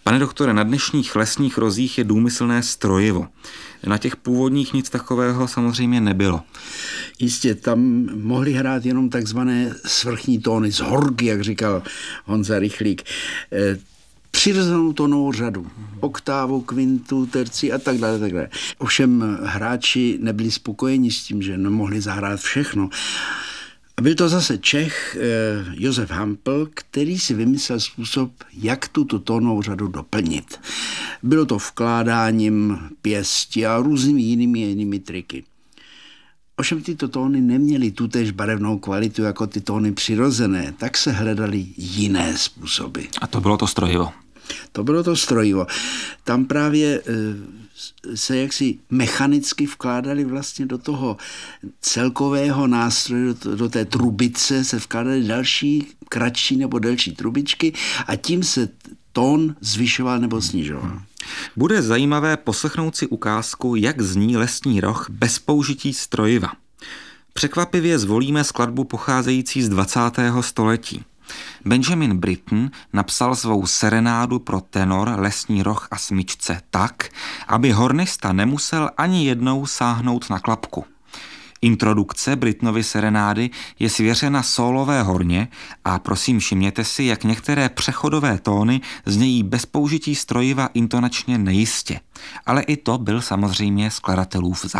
Pane doktore, na dnešních lesních rozích je důmyslné strojivo. Na těch původních nic takového samozřejmě nebylo. Jistě, tam mohli hrát jenom takzvané svrchní tóny z horky, jak říkal Honza Rychlík. Přirozenou tónovou řadu, oktávu, kvintu, terci a tak dále, tak dále. Ovšem hráči nebyli spokojeni s tím, že nemohli zahrát všechno. A byl to zase Čech Josef Hampl, který si vymyslel způsob, jak tuto tónovou řadu doplnit. Bylo to vkládáním pěsti a různými jinými triky. Ovšem tyto tóny neměly tutéž barevnou kvalitu jako ty tóny přirozené, tak se hledaly jiné způsoby. A to bylo to strojivo. To bylo to strojivo. Tam právě se jaksi mechanicky vkládali vlastně do toho celkového nástroje, do té trubice se vkládaly další, kratší nebo delší trubičky a tím se tón zvyšoval nebo snižoval. Bude zajímavé poslechnout si ukázku, jak zní lesní roh bez použití strojiva. Překvapivě zvolíme skladbu pocházející z 20. století. Benjamin Britten napsal svou serenádu pro tenor, lesní roh a smyčce tak, aby hornista nemusel ani jednou sáhnout na klapku. Introdukce Brittenovy serenády je svěřena sólové horně a prosím všimněte si, jak některé přechodové tóny znějí bez použití strojiva intonačně nejistě. Ale i to byl samozřejmě skladatelův záměr.